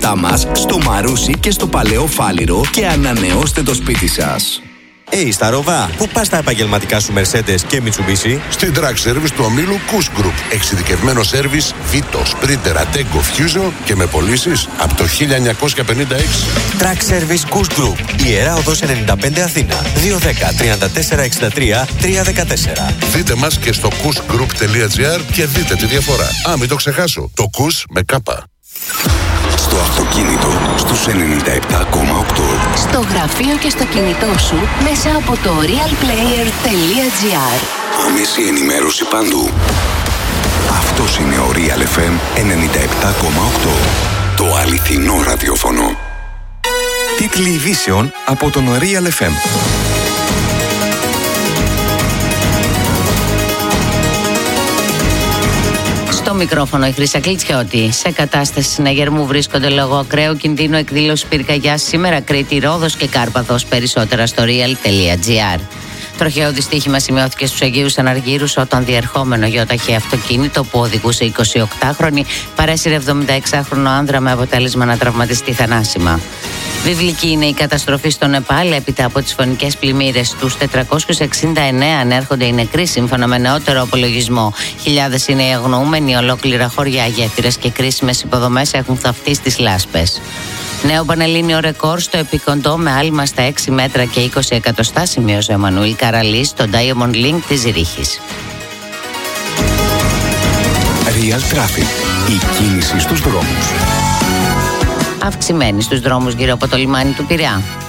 Τα μας στο Μαρούσι και στο Παλαιό Φάληρο και ανανεώστε το σπίτι σας. Σταρόβα, πού πας τα επαγγελματικά σου Mercedes και Mitsubishi? Στην Track Service του ομίλου Kuss Group. Εξειδικευμένο σέρβις Vito, Sprinter, Ateco, Fusion και με πωλήσεις από το 1956. Track Service Kuss Group. Ιερά Οδός 95 Αθήνα. 210-3463-314. Δείτε μας και στο kussgroup.gr και δείτε τη διαφορά. Μην το ξεχάσω. Το Kuss με κάπα. Στο αυτοκίνητο, στους 97,8. Στο γραφείο και στο κινητό σου, μέσα από το realplayer.gr. Άμεση ενημέρωση παντού. Αυτός είναι ο Real FM 97,8. Το αληθινό ραδιόφωνο. Τίτλοι ειδήσεων από τον Real FM. Στο μικρόφωνο η Χρύσα Κλιτσιώτη. Σε κατάσταση συναγερμού βρίσκονται λόγω ακραίου κινδύνου εκδήλωση πυρκαγιάς σήμερα Κρήτη, Ρόδος και Κάρπαθος. Περισσότερα στο real.gr. Τροχαίο δυστύχημα σημειώθηκε στους Αιγείους Αναργύρους όταν διερχόμενο γιοταχή αυτοκίνητο που οδηγούσε 28χρονη παρέσυρε 76χρονο άνδρα με αποτέλεσμα να τραυματιστεί θανάσιμα. Βιβλική είναι η καταστροφή στο Νεπάλ. Έπειτα από τις φωνικές πλημμύρες στους 469 ανέρχονται οι νεκροί σύμφωνα με νεότερο απολογισμό. Χιλιάδες είναι οι αγνοούμενοι, ολόκληρα χωριά, γέφυρες και κρίσιμες υποδομές έχουν θαυτεί στις λάσπες. Νέο πανελλήνιο ρεκόρ στο επικοντό με άλμα στα 6 μέτρα και 20 εκατοστά σημείωσε ο Εμμανουήλ Καραλής στο Diamond Link της Ζυρίχης. Real Traffic. Η κίνηση στους δρόμους. Αυξημένη στους δρόμους γύρω από το λιμάνι του Πειραιά.